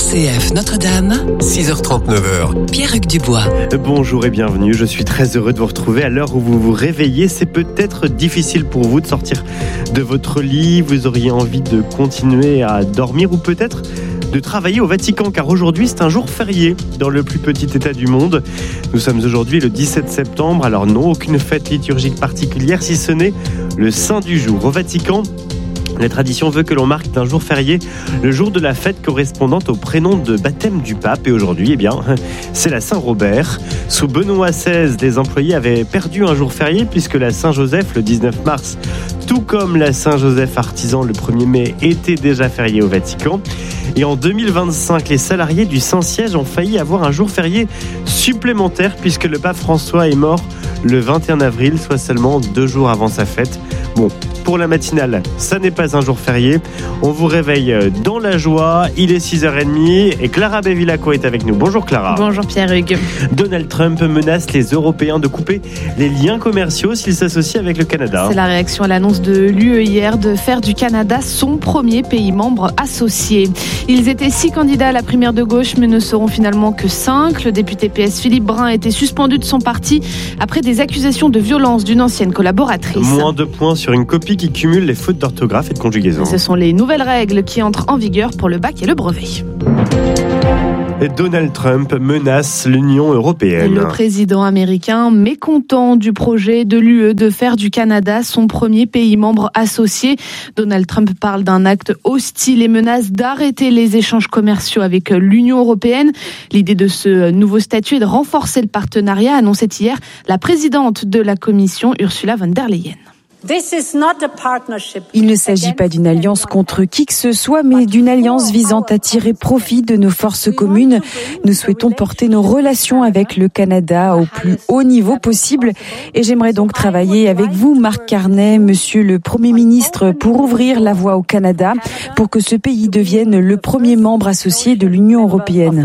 RCF Notre-Dame, 6h39. Pierre-Hugues Dubois. Bonjour et bienvenue, je suis très heureux de vous retrouver à l'heure où vous vous réveillez. C'est peut-être difficile pour vous de sortir de votre lit, vous auriez envie de continuer à dormir ou peut-être de travailler au Vatican, car aujourd'hui c'est un jour férié dans le plus petit État du monde. Nous sommes aujourd'hui le 17 septembre, alors non, aucune fête liturgique particulière si ce n'est le Saint du jour. Au Vatican, la tradition veut que l'on marque d'un jour férié le jour de la fête correspondante au prénom de baptême du pape. Et aujourd'hui, c'est la Saint-Robert. Sous Benoît XVI, les employés avaient perdu un jour férié puisque la Saint-Joseph, le 19 mars, tout comme la Saint-Joseph artisan, le 1er mai, était déjà férié au Vatican. Et en 2025, les salariés du Saint-Siège ont failli avoir un jour férié supplémentaire puisque le pape François est mort le 21 avril, soit seulement 2 jours avant sa fête. Bon, pour la matinale, ça n'est pas un jour férié. On vous réveille dans la joie. Il est 6h30 et Clara Bevilacqua est avec nous. Bonjour Clara. Bonjour Pierre-Hugues. Donald Trump menace les Européens de couper les liens commerciaux s'ils s'associent avec le Canada. C'est la réaction à l'annonce de l'UE hier de faire du Canada son premier pays membre associé. Ils étaient 6 candidats à la primaire de gauche, mais ne seront finalement que 5. Le député PS Philippe Brun a été suspendu de son parti après des accusations de violence d'une ancienne collaboratrice. Moins 2 points sur une copie qui cumule les fautes d'orthographe et de conjugaison. Ce sont les nouvelles règles qui entrent en vigueur pour le bac et le brevet. Donald Trump menace l'Union européenne. Le président américain, mécontent du projet de l'UE de faire du Canada son premier pays membre associé. Donald Trump parle d'un acte hostile et menace d'arrêter les échanges commerciaux avec l'Union européenne. L'idée de ce nouveau statut est de renforcer le partenariat, annonçait hier la présidente de la Commission, Ursula von der Leyen. Il ne s'agit pas d'une alliance contre qui que ce soit, mais d'une alliance visant à tirer profit de nos forces communes. Nous souhaitons porter nos relations avec le Canada au plus haut niveau possible. Et j'aimerais donc travailler avec vous, Mark Carney, monsieur le Premier ministre, pour ouvrir la voie au Canada, pour que ce pays devienne le premier membre associé de l'Union européenne.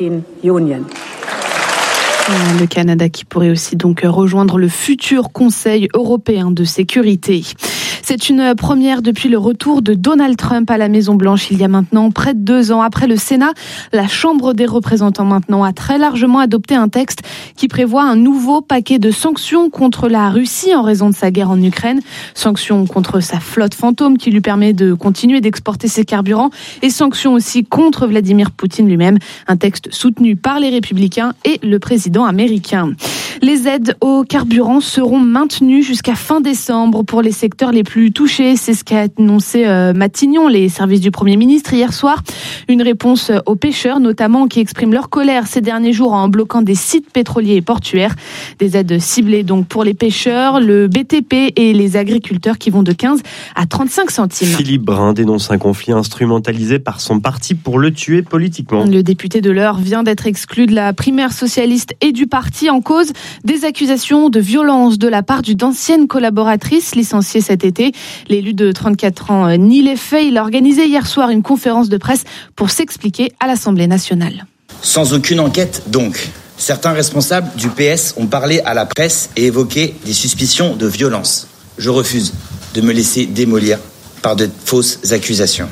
Le Canada qui pourrait aussi donc rejoindre le futur Conseil européen de sécurité. C'est une première depuis le retour de Donald Trump à la Maison-Blanche il y a maintenant près de 2 ans. Après le Sénat, la Chambre des représentants maintenant a très largement adopté un texte qui prévoit un nouveau paquet de sanctions contre la Russie en raison de sa guerre en Ukraine. Sanctions contre sa flotte fantôme qui lui permet de continuer d'exporter ses carburants et sanctions aussi contre Vladimir Poutine lui-même. Un texte soutenu par les républicains et le président américain. Les aides au carburant seront maintenues jusqu'à fin décembre pour les secteurs les plus touchés. C'est ce qu'a annoncé Matignon, les services du Premier ministre hier soir. Une réponse aux pêcheurs, notamment, qui expriment leur colère ces derniers jours en bloquant des sites pétroliers et portuaires. Des aides ciblées donc pour les pêcheurs, le BTP et les agriculteurs qui vont de 15 à 35 centimes. Philippe Brun dénonce un conflit instrumentalisé par son parti pour le tuer politiquement. Le député de l'Eure vient d'être exclu de la primaire socialiste et du parti en cause des accusations de violence de la part d'une ancienne collaboratrice licenciée cet été. L'élu de 34 ans nie les faits. Il a organisé hier soir une conférence de presse pour s'expliquer à l'Assemblée nationale. Sans aucune enquête, donc. Certains responsables du PS ont parlé à la presse et évoqué des suspicions de violence. Je refuse de me laisser démolir par de fausses accusations.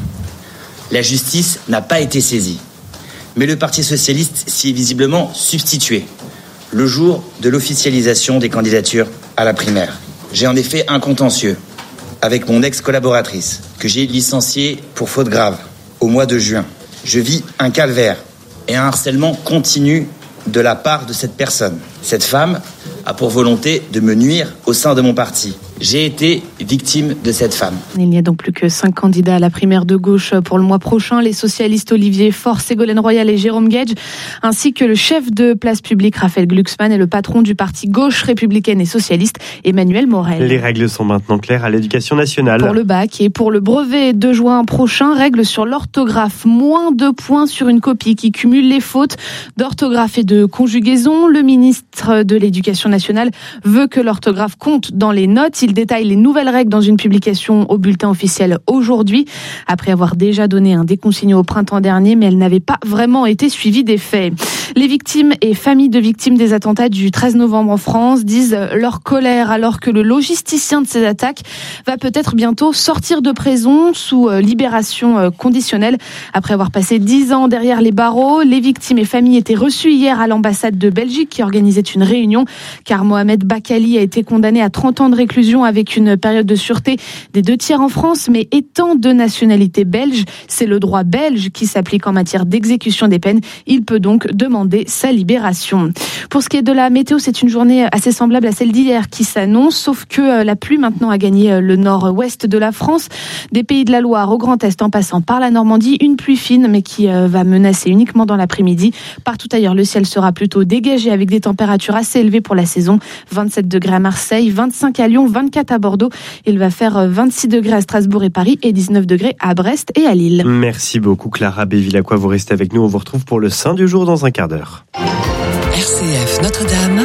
La justice n'a pas été saisie, mais le Parti socialiste s'y est visiblement substitué le jour de l'officialisation des candidatures à la primaire. J'ai en effet un contentieux avec mon ex-collaboratrice que j'ai licenciée pour faute grave au mois de juin. Je vis un calvaire et un harcèlement continu de la part de cette personne. Cette femme a pour volonté de me nuire au sein de mon parti. J'ai été victime de cette femme. Il n'y a donc plus que 5 candidats à la primaire de gauche pour le mois prochain. Les socialistes Olivier Faure, Ségolène Royal et Jérôme Gage, ainsi que le chef de Place Publique Raphaël Glucksmann et le patron du parti gauche républicaine et socialiste Emmanuel Morel. Les règles sont maintenant claires à l'Éducation nationale. Pour le bac et pour le brevet de juin prochain, règles sur l'orthographe. Moins 2 points sur une copie qui cumule les fautes d'orthographe et de conjugaison. Le ministre de l'Éducation nationale veut que l'orthographe compte dans les notes. il détaille les nouvelles règles dans une publication au bulletin officiel aujourd'hui, après avoir déjà donné des consignes au printemps dernier, mais elles n'avaient pas vraiment été suivies des faits. Les victimes et familles de victimes des attentats du 13 novembre en France disent leur colère alors que le logisticien de ces attaques va peut-être bientôt sortir de prison sous libération conditionnelle. Après avoir passé 10 ans derrière les barreaux, les victimes et familles étaient reçues hier à l'ambassade de Belgique qui organisait une réunion, car Mohamed Bakali a été condamné à 30 ans de réclusion avec une période de sûreté des 2/3 en France, mais étant de nationalité belge, c'est le droit belge qui s'applique en matière d'exécution des peines. Il peut donc demander sa libération. Pour ce qui est de la météo, c'est une journée assez semblable à celle d'hier qui s'annonce, sauf que la pluie maintenant a gagné le nord-ouest de la France, des Pays de la Loire au Grand Est en passant par la Normandie, une pluie fine mais qui va menacer uniquement dans l'après-midi. Partout ailleurs, le ciel sera plutôt dégagé avec des températures assez élevées pour la saison. 27 degrés à Marseille, 25 à Lyon, 24 à Bordeaux. Il va faire 26 degrés à Strasbourg et Paris et 19 degrés à Brest et à Lille. Merci beaucoup Clara Bévilacqua, vous restez avec nous, on vous retrouve pour le Saint du jour dans un quart d'heure. RCF Notre-Dame,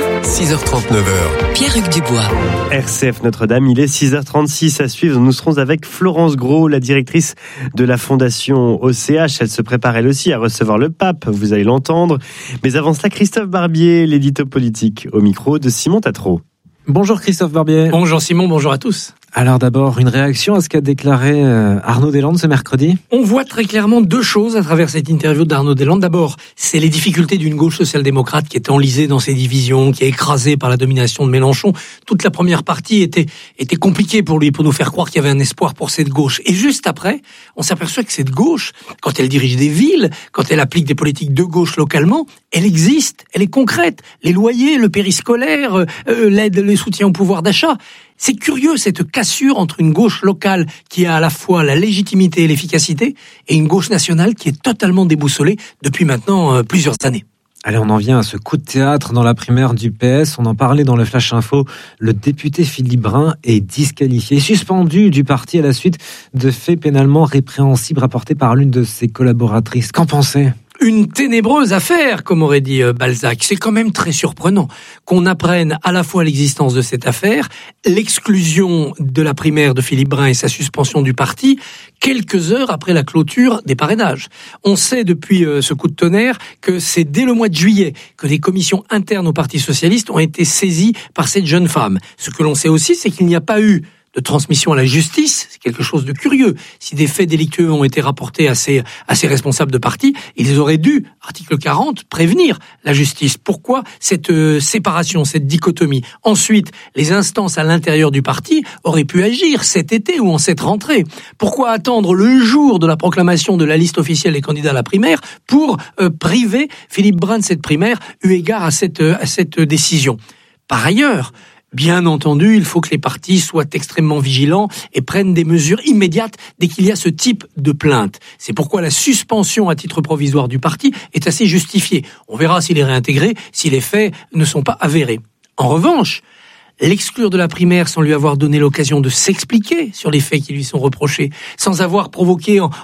6h39. Pierre-Hugues Dubois. RCF Notre-Dame, il est 6h36 à suivre. Nous serons avec Florence Gros, la directrice de la fondation OCH. Elle se prépare elle aussi à recevoir le pape, vous allez l'entendre. Mais avant cela, Christophe Barbier, l'édito politique, au micro de Simon Tatro. Bonjour Christophe Barbier. Bonjour Simon, bonjour à tous. Alors d'abord, une réaction à ce qu'a déclaré Arnaud Deslandes ce mercredi ? On voit très clairement deux choses à travers cette interview d'Arnaud Deslandes. D'abord, c'est les difficultés d'une gauche social-démocrate qui est enlisée dans ses divisions, qui est écrasée par la domination de Mélenchon. Toute la première partie était compliquée pour lui, pour nous faire croire qu'il y avait un espoir pour cette gauche. Et juste après, on s'aperçoit que cette gauche, quand elle dirige des villes, quand elle applique des politiques de gauche localement, elle existe, elle est concrète. Les loyers, le périscolaire, l'aide, le soutien au pouvoir d'achat. C'est curieux, cette cassure entre une gauche locale qui a à la fois la légitimité et l'efficacité et une gauche nationale qui est totalement déboussolée depuis maintenant plusieurs années. Allez, on en vient à ce coup de théâtre dans la primaire du PS. On en parlait dans le Flash Info. Le député Philippe Brun est disqualifié, suspendu du parti à la suite de faits pénalement répréhensibles rapportés par l'une de ses collaboratrices. Qu'en pensez ? Une ténébreuse affaire, comme aurait dit Balzac. C'est quand même très surprenant qu'on apprenne à la fois l'existence de cette affaire, l'exclusion de la primaire de Philippe Brun et sa suspension du parti, quelques heures après la clôture des parrainages. On sait depuis ce coup de tonnerre que c'est dès le mois de juillet que des commissions internes au Parti socialiste ont été saisies par cette jeune femme. Ce que l'on sait aussi, c'est qu'il n'y a pas eu de transmission à la justice, c'est quelque chose de curieux. Si des faits délictueux ont été rapportés à ces responsables de parti, ils auraient dû, article 40, prévenir la justice. Pourquoi cette séparation, cette dichotomie ? Ensuite, les instances à l'intérieur du parti auraient pu agir cet été ou en cette rentrée. Pourquoi attendre le jour de la proclamation de la liste officielle des candidats à la primaire pour priver Philippe Brun de cette primaire, eu égard à cette décision ? Par ailleurs, bien entendu, il faut que les partis soient extrêmement vigilants et prennent des mesures immédiates dès qu'il y a ce type de plainte. C'est pourquoi la suspension à titre provisoire du parti est assez justifiée. On verra s'il est réintégré, si les faits ne sont pas avérés. En revanche, l'exclure de la primaire sans lui avoir donné l'occasion de s'expliquer sur les faits qui lui sont reprochés, sans avoir provoqué en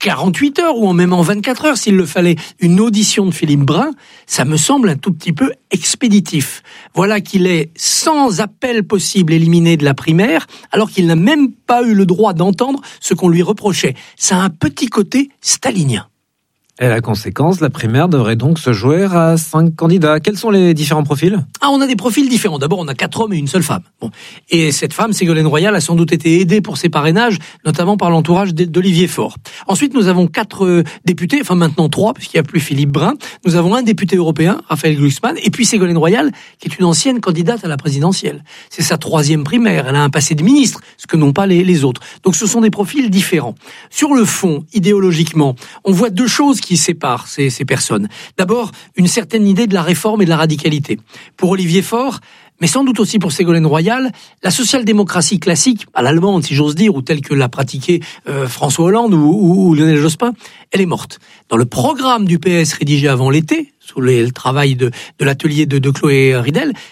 48 heures ou même en 24 heures, s'il le fallait, une audition de Philippe Brun, ça me semble un tout petit peu expéditif. Voilà qu'il est sans appel possible éliminé de la primaire, alors qu'il n'a même pas eu le droit d'entendre ce qu'on lui reprochait. Ça a un petit côté stalinien. Et la conséquence, la primaire devrait donc se jouer à 5 candidats. Quels sont les différents profils ? On a des profils différents. D'abord, on a 4 hommes et une seule femme. Bon. Et cette femme, Ségolène Royal, a sans doute été aidée pour ses parrainages, notamment par l'entourage d'Olivier Faure. Ensuite, nous avons 4 députés, enfin maintenant 3, puisqu'il n'y a plus Philippe Brun. Nous avons un député européen, Raphaël Glucksmann, et puis Ségolène Royal, qui est une ancienne candidate à la présidentielle. C'est sa 3e primaire. Elle a un passé de ministre, ce que n'ont pas les autres. Donc ce sont des profils différents. Sur le fond, idéologiquement, on voit 2 choses qui séparent ces personnes. D'abord, une certaine idée de la réforme et de la radicalité. Pour Olivier Faure, mais sans doute aussi pour Ségolène Royal, la social-démocratie classique, à l'allemande si j'ose dire, ou telle que l'a pratiquée François Hollande ou Lionel Jospin, elle est morte. Dans le programme du PS rédigé avant l'été, sous le travail de l'atelier de Chloé Ridel,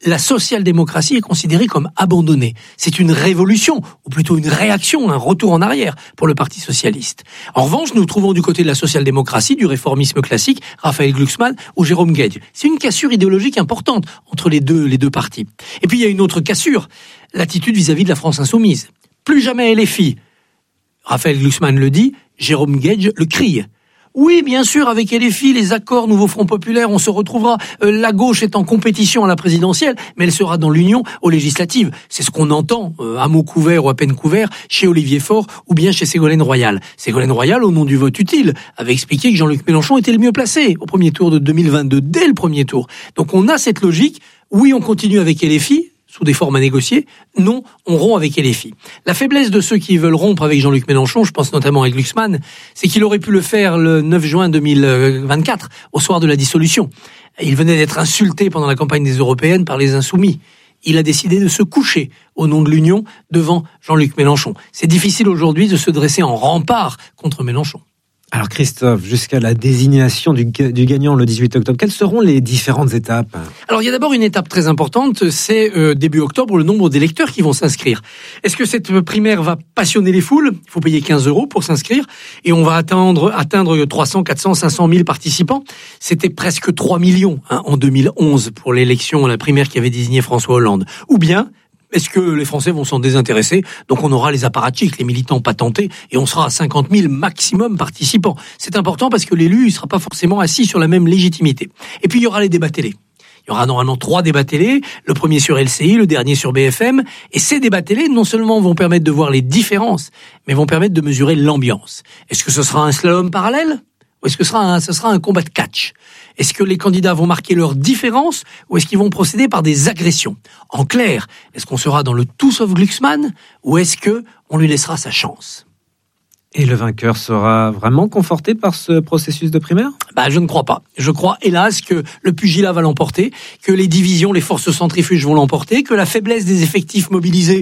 la social-démocratie est considérée comme abandonnée. C'est une révolution, ou plutôt une réaction, un retour en arrière pour le Parti socialiste. En revanche, nous trouvons du côté de la social-démocratie, du réformisme classique, Raphaël Glucksmann ou Jérôme Guedj. C'est une cassure idéologique importante entre les deux partis. Et puis il y a une autre cassure, l'attitude vis-à-vis de la France insoumise. Plus jamais LFI. Raphaël Glucksmann le dit, Jérôme Guedj le crie. Oui, bien sûr, avec LFI, les accords Nouveau Front Populaire, on se retrouvera. La gauche est en compétition à la présidentielle, mais elle sera dans l'union aux législatives. C'est ce qu'on entend, à mots couverts ou à peine couverts, chez Olivier Faure ou bien chez Ségolène Royal. Ségolène Royal, au nom du vote utile, avait expliqué que Jean-Luc Mélenchon était le mieux placé au premier tour de 2022, dès le premier tour. Donc on a cette logique. Oui, on continue avec LFI, sous des formes à négocier. Non, on rompt avec LFI. La faiblesse de ceux qui veulent rompre avec Jean-Luc Mélenchon, je pense notamment à Glucksmann, c'est qu'il aurait pu le faire le 9 juin 2024, au soir de la dissolution. Il venait d'être insulté pendant la campagne des Européennes par les Insoumis. Il a décidé de se coucher au nom de l'Union devant Jean-Luc Mélenchon. C'est difficile aujourd'hui de se dresser en rempart contre Mélenchon. Alors Christophe, jusqu'à la désignation du gagnant le 18 octobre, quelles seront les différentes étapes ? Alors il y a d'abord une étape très importante, c'est début octobre le nombre d'électeurs qui vont s'inscrire. Est-ce que cette primaire va passionner les foules ? Il faut payer 15 € pour s'inscrire et on va atteindre 300, 400, 500 000 participants. C'était presque 3 millions en 2011 pour l'élection, la primaire qui avait désigné François Hollande. Ou bien est-ce que les Français vont s'en désintéresser ? Donc on aura les apparatchiks, les militants patentés, et on sera à 50 000 maximum participants. C'est important parce que l'élu ne sera pas forcément assis sur la même légitimité. Et puis il y aura les débats télé. Il y aura normalement 3 débats télé, le premier sur LCI, le dernier sur BFM. Et ces débats télé, non seulement vont permettre de voir les différences, mais vont permettre de mesurer l'ambiance. Est-ce que ce sera un slalom parallèle ? Ou est-ce que ce sera un combat de catch ? Est-ce que les candidats vont marquer leurs différences ou est-ce qu'ils vont procéder par des agressions ? En clair, est-ce qu'on sera dans le tout sauf Glucksmann ou est-ce qu'on lui laissera sa chance ? Et le vainqueur sera vraiment conforté par ce processus de primaire ? Je ne crois pas. Je crois, hélas, que le pugilat va l'emporter, que les divisions, les forces centrifuges vont l'emporter, que la faiblesse des effectifs mobilisés